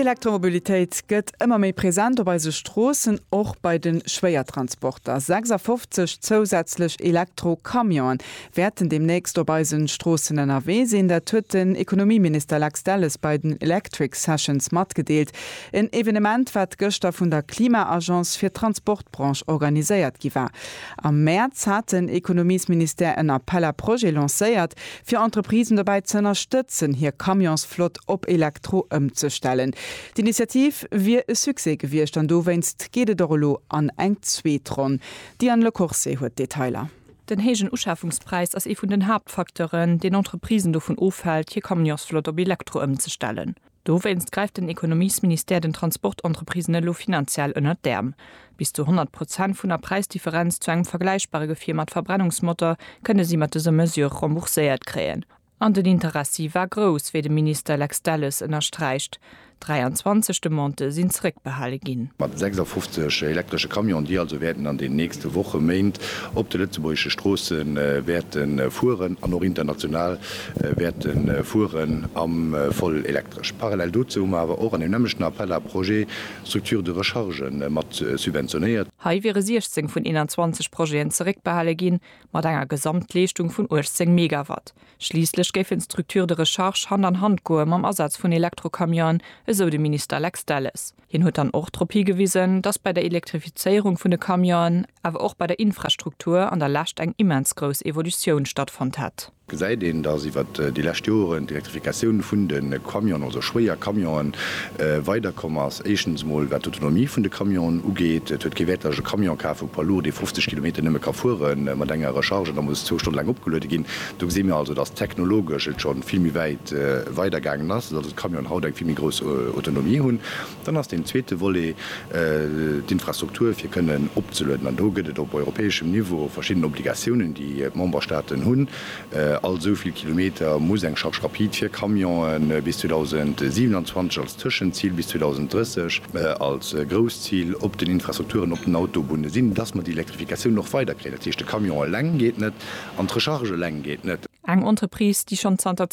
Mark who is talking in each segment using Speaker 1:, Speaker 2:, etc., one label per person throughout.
Speaker 1: Elektromobilität gëtt immer méi präsent bei se Strossen och bei den Schweiertransporter. 56 zusätzlich Elektrokamion werden demnächst bei den Strossen NRW sinn, der huet den Ökonomieminister Lax Delles bei den Electric Sessions matgedeelt. Ein Evenement wat gëster vun der Klimaagenz fir Transportbranche organiséiert giwer. Am März hat den Ökonomieminister en Appellerpro lacéiert, fir Entreprisen dabei zu unterstützen, hier Kamionsflott op Elektro umzustellen. Die Initiativ wie e Suse gewircht an do wennst gede Dorlo an eng Zweetron, die an Le Corse huet Detailer.
Speaker 2: Den hegen Uschaffungspreis as e vun den Hauptfaktoren, den Entreprisen davon aufhält, hier Kamionsflott op Elektro umzustellen. Do wennst greift den Ökonomieminister den Transportentreprisen lo finanziell ënner derm. Bis zu 100% vun der Preisdifferenz zu eng vergleichbare Firma mat Verbrennungsmotor könne sie mat dese mesure remboursiert kräen. An den Interesse war groß, wie der Minister Lax Delles unterstreicht. 23. Monate sind zurückbehalten gin.
Speaker 3: 56 elektrische Kamion, die also werden an den nächste Woche meint, ob die Lützeburgische Straßen werden fuhren, an auch international werden fuhren am voll elektrisch. Parallel dazu aber auch an dem nämlichen Appellerprojekt Struktur de Rechargen subventioniert.
Speaker 2: Hier wäre 16 von 21 Projekten zurückbehalten gin, mit einer Gesamtleistung von 18 Megawatt. Schließlich gäbe eine Struktur de Recharge Hand an Hand gehen am Ersatz von Elektrokamionen, so de Minister Lax Delles. Hin huet an Ortropie gewiesen, dass bei der Elektrifizierung vun de Kamionen, aber auch bei der Infrastruktur an der Last eng immens groß Evolution stattfand hat.
Speaker 3: Seitdem, dass sie die Lastjoren, die Elektrifikation von den Kamionen, also schwerer Kamionen, weiterkommen, erstens mal, was die Autonomie von den Kamionen angeht, wird gewährte Kamion kaufen, Palo, die 50 Kilometer nicht mehr fahren, mit einer Recharge, da muss 2 Stunden lang abgelöst gehen. Da sehen wir also, dass technologisch schon viel mehr weit weitergegangen ist, dass das Kamion hat eine viel mehr große Autonomie haben. Dann hast du den zweiten Wolle die Infrastruktur, wir können abzulösen. Und da gibt es auf europäischem Niveau verschiedene Obligationen, die Memberstaaten haben. Also viele Kilometer muss ein Charge rapid für Kamionen bis 2027 als Zwischenziel bis 2030 als Großziel ob den Infrastrukturen op den Autobunde sind, dass man die Elektrifikation noch weiterkriegt. Das heißt, der Kamion lang geht nicht, und die Recharge lang geht nicht.
Speaker 2: Eng Unterprise, die schon seit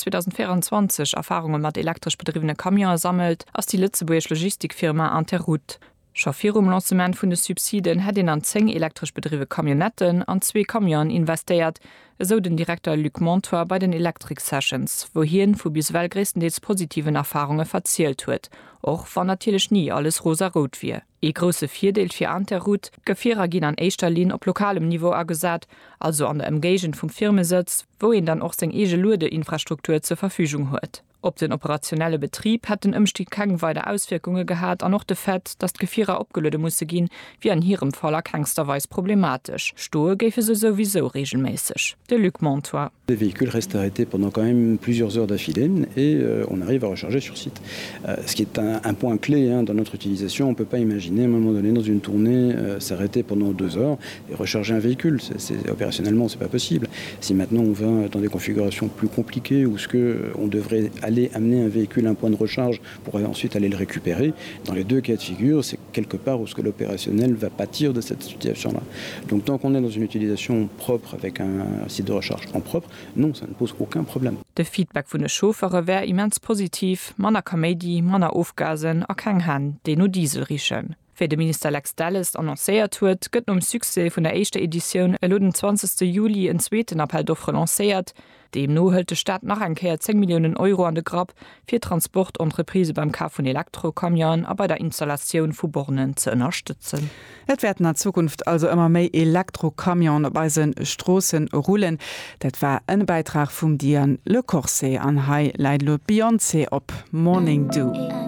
Speaker 2: 2024 Erfahrungen mit elektrisch betriebene Kamion sammelt, aus die Lützeburgische Logistikfirma Anterroute. Schafir Lancement vun de Subsiden hat an 10 elektrisch betriebe Kamionetten an 2 Kamionen investiert, so den Direktor Luc Montois bei den Electric Sessions, wohin vu biswell größtenteils positiven Erfahrungen verzielt huet, auch wann natürlich nie alles rosarot wie. E grosse Vierdeel fir Anterroute Gefierer gin an Eichterlin op lokalem Niveau agesat, also an der Engagement vum Firmesitz, wohin dann auch seg ege Lurde Infrastruktur zur Verfügung huet. Ob den operationelle Betrieb hat den Umstieg keine weiter Auswirkungen gehabt, an noch de Fett, dass Gefierer abgelöde musste gehen, wie an ihrem Faller kangsterweise problematisch. Stohe gäfe sie sowieso regelmäßig. De Luc Montois.
Speaker 4: Les véhicules restent arrêtés pendant quand même plusieurs heures d'affilée et on arrive à recharger sur site. Ce qui est un point clé dans notre utilisation. On ne peut pas imaginer à un moment donné dans une tournée s'arrêter pendant 2 heures et recharger un véhicule. Opérationnellement, c'est pas possible. Si maintenant on va dans des configurations plus compliquées où ce que on devrait aller amener un véhicule à un point de recharge pour ensuite aller le récupérer, dans les 2 cas de figure, c'est quelque part où ce que l'opérationnel va pâtir de cette situation-là. Donc tant qu'on est dans une utilisation propre avec un site de recharge en propre, non, ça ne pose aucun problème.
Speaker 2: De Feedback vun de Chauffeure wär immens positiv, manner Comédie, manner Aufgasen a keng Han, de no Diesel richen. Fir de Minister Lax Delles annoncéiert huet, gëtt Suse vun der 1. Edition den 20. Juli en zweeten Appell d'offre lancéiert. Dem no hölt de Stadt nach enkeer 10 Millionen Euro an de Grab fir Transportentreprise beim Kauf von Elektrokamion a bei der Installation vu Bornen zu unterstützen.
Speaker 1: Et werden in Zukunft also immer méi Elektrokamion bei den Strassen rollen. Dat war ein Beitrag vum Dian Le Corse an Hai Leidlo Beyoncé op Morning Dew.